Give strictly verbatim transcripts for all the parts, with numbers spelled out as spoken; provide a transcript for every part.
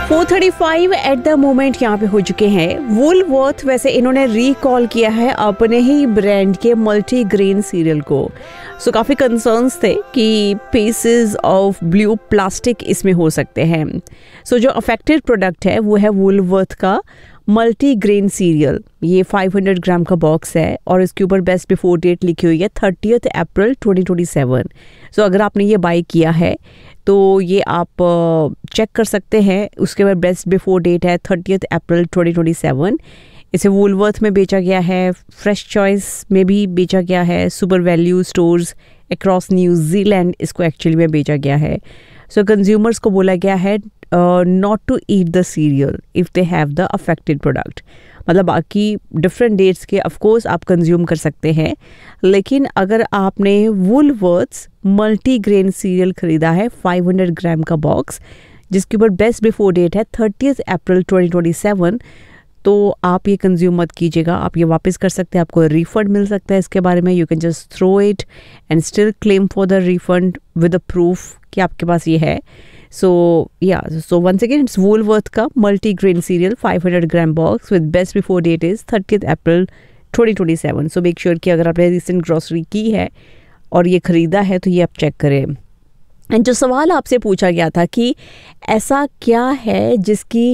Four thirty five at the moment यहाँ पे हो चुके हैं। वुलवर्थ वैसे इन्होंने रिकॉल किया है अपने ही ब्रांड के मल्टी ग्रेन सीरियल को। सो so, काफ़ी कंसर्न्स थे कि पीसेस ऑफ ब्लू प्लास्टिक इसमें हो सकते हैं। सो so, जो अफेक्टेड प्रोडक्ट है वो है वुलवर्थ का मल्टी ग्रेन सीरियल। ये फाइव हंड्रेड ग्राम का बॉक्स है और इसके ऊपर बेस्ट बिफोर डेट लिखी हुई है thirtieth April twenty twenty seven. सो अगर आपने ये बाई किया है तो ये आप चेक कर सकते हैं। उसके बाद बेस्ट बिफोर डेट है thirtieth April twenty twenty seven. इसे वुलवर्थ में बेचा गया है, फ्रेश चॉइस में भी बेचा गया है, super value stores across New Zealand इसको एक्चुअली में बेचा गया है। सो so, कंज्यूमर्स को बोला गया है not to eat the serial if they have the affected product. मतलब बाकी डिफरेंट डेट्स के ऑफकोर्स आप कंज्यूम कर सकते हैं, लेकिन अगर आपने वुलवर्थ्स मल्टी ग्रेन सीरियल खरीदा है फाइव हंड्रेड ग्राम का बॉक्स जिसके ऊपर बेस्ट बिफोर डेट है thirtieth April twenty twenty seven, तो आप ये कंज्यूम मत कीजिएगा। आप ये वापस कर सकते हैं, आपको रिफंड मिल सकता है इसके बारे में। You can just throw it and still claim for the refund with a proof कि आपके पास ये है। सो या so once again it's Woolworth का multi grain serial five hundred gram box with best before date is thirtieth April twenty twenty seven. So make sure कि अगर आपने recent grocery की है और ये खरीदा है तो ये आप चेक करें। एंड जो सवाल आपसे पूछा गया था कि ऐसा क्या है जिसकी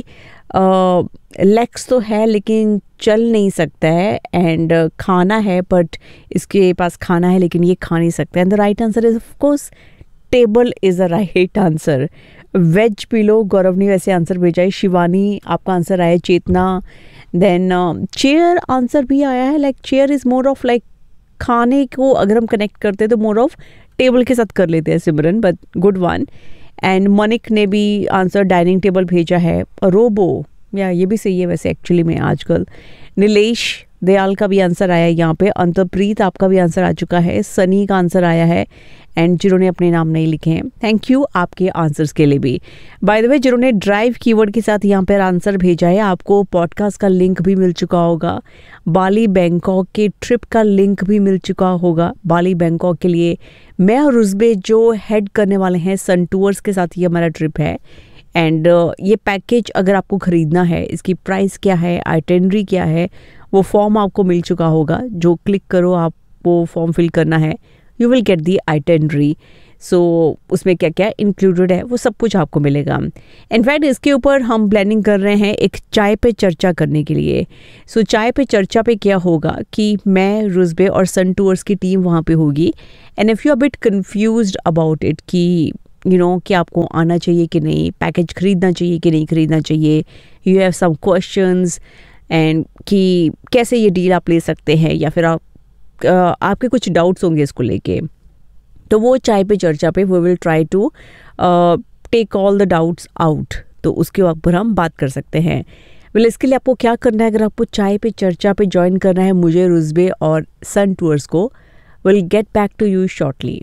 लेग्स तो है लेकिन चल नहीं सकता है, एंड uh, खाना है बट इसके पास खाना है लेकिन ये खा नहीं सकता। And the right answer is of course table is the right answer. Veg pillow, गौरव ने वैसे आंसर भेजा है। शिवानी आपका आंसर आया है। चेतना, देन चेयर आंसर भी आया है। Like chair is more of like खाने को अगर हम कनेक्ट करते हैं तो मोर ऑफ टेबल के साथ कर लेते हैं सिमरन, बट गुड वन। एंड मनिक ने भी आंसर डाइनिंग टेबल भेजा है। रोबो, या ये भी सही है वैसे एक्चुअली में आजकल। नीलेश दयाल का भी आंसर आया है यहाँ पे। अंतरप्रीत आपका भी आंसर आ चुका है। सनी का आंसर आया है। एंड जिन्होंने अपने नाम नहीं लिखे हैं, थैंक यू आपके आंसर्स के लिए भी। बाय द वे, जिन्होंने ड्राइव कीवर्ड के साथ यहाँ पर आंसर भेजा है, आपको पॉडकास्ट का लिंक भी मिल चुका होगा। बाली बैंकॉक के ट्रिप का लिंक भी मिल चुका होगा। बाली बैंकॉक के लिए मैं और रुजबे जो हेड करने वाले हैं सन टूर्स के साथ, ये हमारा ट्रिप है। एंड uh, ये पैकेज अगर आपको ख़रीदना है, इसकी प्राइस क्या है, आइटेनरी क्या है, वो फॉर्म आपको मिल चुका होगा। जो क्लिक करो आप वो फॉर्म फिल करना है, you will get the itinerary. सो उसमें क्या क्या इंक्लूडेड है वो सब कुछ आपको मिलेगा। इनफैक्ट इसके ऊपर हम प्लानिंग कर रहे हैं एक चाय पे चर्चा करने के लिए। सो so, चाय पे चर्चा पे क्या होगा कि मैं, रुजबे और सन टूर्स की टीम वहाँ पे होगी। And if you are bit confused about it कि यू you नो know, कि आपको आना चाहिए कि नहीं, पैकेज खरीदना चाहिए कि नहीं खरीदना चाहिए, you have some questions and कि कैसे ये डील आप ले सकते हैं, या फिर आप uh, आपके कुछ डाउट्स होंगे इसको लेके, तो वो चाय पे चर्चा पे we will try to take all the doubts out. तो उसके ऊपर हम बात कर सकते हैं। वेल, इसके लिए आपको क्या करना है, अगर आपको चाय पे चर्चा पे ज्वाइन करना है, मुझे, रुजबे और सन टूर्स को, will get back to you shortly.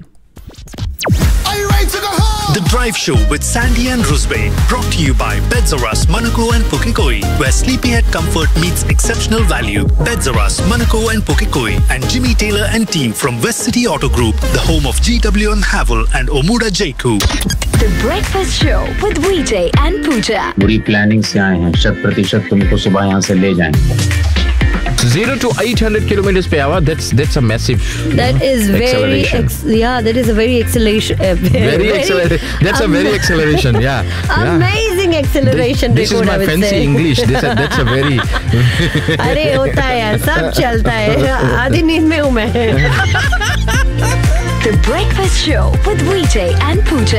The Drive Show with Sandy and Rusbe, brought to you by Beds R Us, Manukau and Pukekohe, where sleepyhead comfort meets exceptional value. Beds R Us, Manukau and Pukekohe, and Jimmy Taylor and team from West City Auto Group, the home of G W and Havel and Omuda Jaiku. The Breakfast Show with V J and Pooja. बुरी planning से आए हैं, शत प्रतिशत तुमको सुबह यहाँ से ले जाएंगे। Zero to eight hundred kilometers per hour. That's that's a massive. That is very ex- yeah. That is a very acceleration. Uh, very, very acceleration. That's um, a very acceleration. Yeah. Amazing yeah. acceleration. This, this is my fancy say. English. This a, that's a very. अरे होता है यार, सब चलता है। आधी नींद में हूँ मैं। The Breakfast Show with V J and Pooja.